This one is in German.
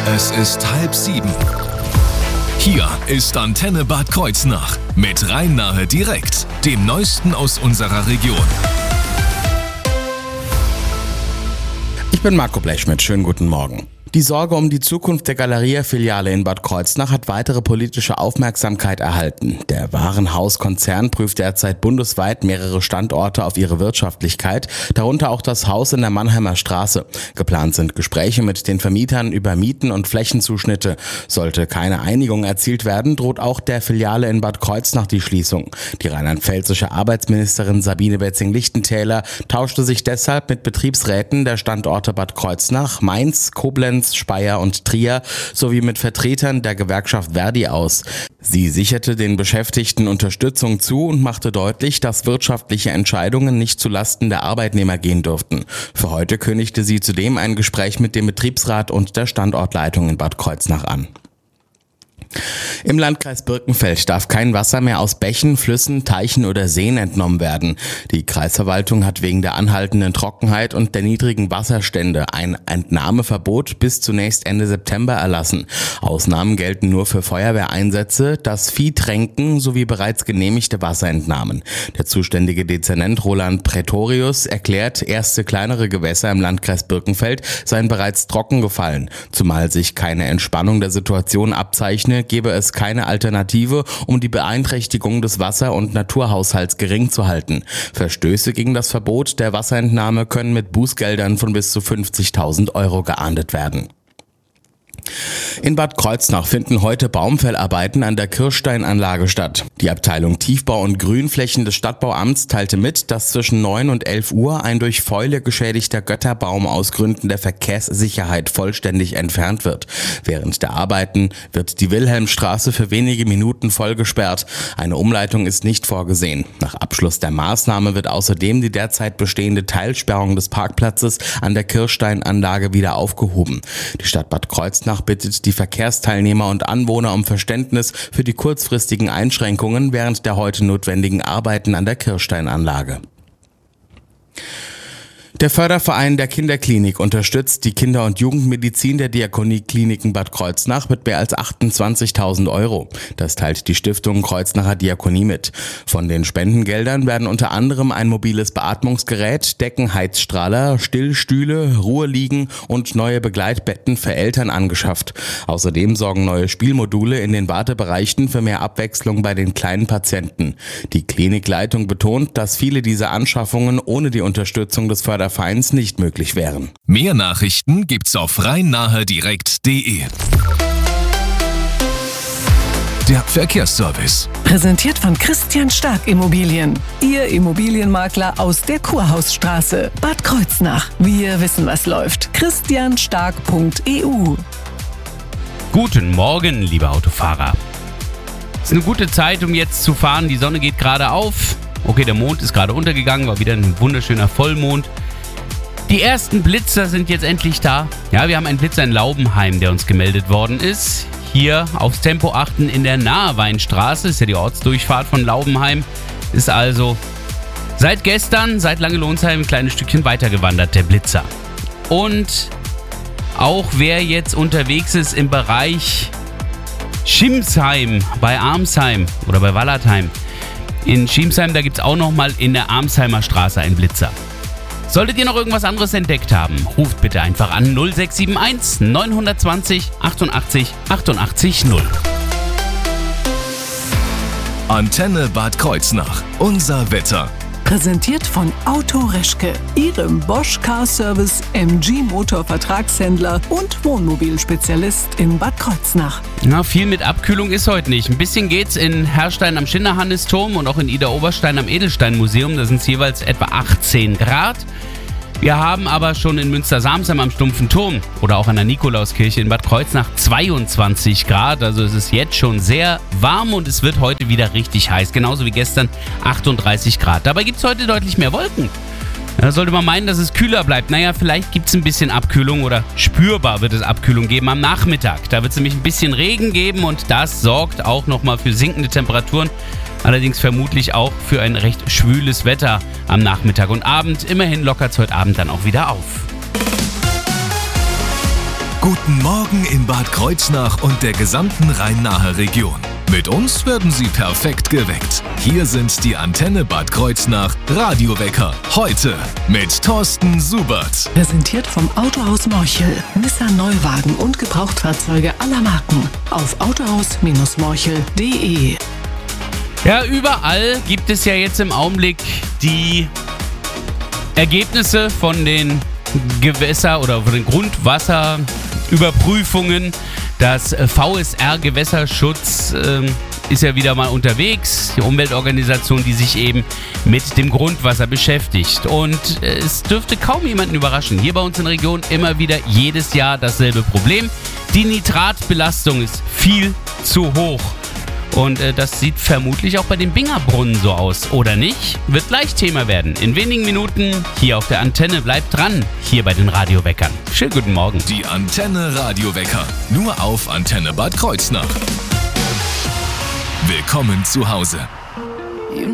Es ist 6:30. Hier ist Antenne Bad Kreuznach mit Rhein-Nahe direkt, dem Neuesten aus unserer Region. Ich bin Marco Blechschmidt, schönen guten Morgen. Die Sorge um die Zukunft der Galeria-Filiale in Bad Kreuznach hat weitere politische Aufmerksamkeit erhalten. Der Warenhauskonzern prüft derzeit bundesweit mehrere Standorte auf ihre Wirtschaftlichkeit, darunter auch das Haus in der Mannheimer Straße. Geplant sind Gespräche mit den Vermietern über Mieten und Flächenzuschnitte. Sollte keine Einigung erzielt werden, droht auch der Filiale in Bad Kreuznach die Schließung. Die rheinland-pfälzische Arbeitsministerin Sabine Betzing-Lichtentäler tauschte sich deshalb mit Betriebsräten der Standorte Bad Kreuznach, Mainz, Koblenz, Speyer und Trier sowie mit Vertretern der Gewerkschaft Verdi aus. Sie sicherte den Beschäftigten Unterstützung zu und machte deutlich, dass wirtschaftliche Entscheidungen nicht zulasten der Arbeitnehmer gehen dürften. Für heute kündigte sie zudem ein Gespräch mit dem Betriebsrat und der Standortleitung in Bad Kreuznach an. Im Landkreis Birkenfeld darf kein Wasser mehr aus Bächen, Flüssen, Teichen oder Seen entnommen werden. Die Kreisverwaltung hat wegen der anhaltenden Trockenheit und der niedrigen Wasserstände ein Entnahmeverbot bis zunächst Ende September erlassen. Ausnahmen gelten nur für Feuerwehreinsätze, das Viehtränken sowie bereits genehmigte Wasserentnahmen. Der zuständige Dezernent Roland Pretorius erklärt, erste kleinere Gewässer im Landkreis Birkenfeld seien bereits trocken gefallen. Zumal sich keine Entspannung der Situation abzeichne, gebe es keine Alternative, um die Beeinträchtigung des Wasser- und Naturhaushalts gering zu halten. Verstöße gegen das Verbot der Wasserentnahme können mit Bußgeldern von bis zu 50.000 € geahndet werden. In Bad Kreuznach finden heute Baumfellarbeiten an der Kirschsteinanlage statt. Die Abteilung Tiefbau und Grünflächen des Stadtbauamts teilte mit, dass zwischen 9 und 11 Uhr ein durch Fäule geschädigter Götterbaum aus Gründen der Verkehrssicherheit vollständig entfernt wird. Während der Arbeiten wird die Wilhelmstraße für wenige Minuten voll gesperrt. Eine Umleitung ist nicht vorgesehen. Nach Abschluss der Maßnahme wird außerdem die derzeit bestehende Teilsperrung des Parkplatzes an der Kirschsteinanlage wieder aufgehoben. Die Stadt Bad Kreuznach bittet die Verkehrsteilnehmer und Anwohner um Verständnis für die kurzfristigen Einschränkungen während der heute notwendigen Arbeiten an der Kirschsteinanlage. Der Förderverein der Kinderklinik unterstützt die Kinder- und Jugendmedizin der Diakoniekliniken Bad Kreuznach mit mehr als 28.000 €. Das teilt die Stiftung Kreuznacher Diakonie mit. Von den Spendengeldern werden unter anderem ein mobiles Beatmungsgerät, Deckenheizstrahler, Stillstühle, Ruheliegen und neue Begleitbetten für Eltern angeschafft. Außerdem sorgen neue Spielmodule in den Wartebereichen für mehr Abwechslung bei den kleinen Patienten. Die Klinikleitung betont, dass viele dieser Anschaffungen ohne die Unterstützung des Fördervereins nicht möglich wären. Mehr Nachrichten gibt's auf rhein-nahe-direkt.de. Der Verkehrsservice. Präsentiert von Christian Stark Immobilien. Ihr Immobilienmakler aus der Kurhausstraße. Bad Kreuznach. Wir wissen, was läuft. christianstark.eu. Guten Morgen, liebe Autofahrer. Es ist eine gute Zeit, um jetzt zu fahren. Die Sonne geht gerade auf. Okay, der Mond ist gerade untergegangen, war wieder ein wunderschöner Vollmond. Die ersten Blitzer sind jetzt endlich da. Ja, wir haben einen Blitzer in Laubenheim, der uns gemeldet worden ist. Hier aufs Tempo achten in der Naheweinstraße, ist ja die Ortsdurchfahrt von Laubenheim. Ist also seit gestern, seit Langelonsheim, ein kleines Stückchen weitergewandert, der Blitzer. Und auch wer jetzt unterwegs ist im Bereich Schimsheim, bei Armsheim oder bei Wallertheim. In Schimsheim, da gibt es auch nochmal in der Armsheimer Straße einen Blitzer. Solltet ihr noch irgendwas anderes entdeckt haben, ruft bitte einfach an 0671 920 88 88 0. Antenne Bad Kreuznach. Unser Wetter. Präsentiert von Auto Reschke, Ihrem Bosch Car Service, MG Motor Vertragshändler und Wohnmobilspezialist in Bad Kreuznach. Na, viel mit Abkühlung ist heute nicht. Ein bisschen geht's in Herrstein am Schinderhannisturm und auch in Idar-Oberstein am Edelsteinmuseum. Da sind es jeweils etwa 18 Grad. Wir haben aber schon in Münster-Samsheim am Stumpfen Turm oder auch an der Nikolauskirche in Bad Kreuznach 22 Grad. Also es ist jetzt schon sehr warm und es wird heute wieder richtig heiß. Genauso wie gestern 38 Grad. Dabei gibt es heute deutlich mehr Wolken. Da sollte man meinen, dass es kühler bleibt. Naja, vielleicht gibt es ein bisschen Abkühlung oder spürbar wird es Abkühlung geben am Nachmittag. Da wird es nämlich ein bisschen Regen geben und das sorgt auch nochmal für sinkende Temperaturen. Allerdings vermutlich auch für ein recht schwüles Wetter am Nachmittag und Abend. Immerhin lockert es heute Abend dann auch wieder auf. Guten Morgen in Bad Kreuznach und der gesamten Rhein-Nahe Region. Mit uns werden Sie perfekt geweckt. Hier sind die Antenne Bad Kreuznach Radiowecker. Heute mit Thorsten Subert. Präsentiert vom Autohaus Morchel. Nissan Neuwagen und Gebrauchtfahrzeuge aller Marken. Auf autohaus-morchel.de. Ja, überall gibt es ja jetzt im Augenblick die Ergebnisse von den Gewässer- oder von den Grundwasserüberprüfungen. Das VSR Gewässerschutz ist ja wieder mal unterwegs, die Umweltorganisation, die sich eben mit dem Grundwasser beschäftigt. Und es dürfte kaum jemanden überraschen. Hier bei uns in der Region immer wieder jedes Jahr dasselbe Problem. Die Nitratbelastung ist viel zu hoch. Und das sieht vermutlich auch bei den Bingerbrunnen so aus, oder nicht? Wird gleich Thema werden. In wenigen Minuten hier auf der Antenne. Bleibt dran, hier bei den Radioweckern. Schönen guten Morgen. Die Antenne Radiowecker. Nur auf Antenne Bad Kreuznach. Willkommen zu Hause.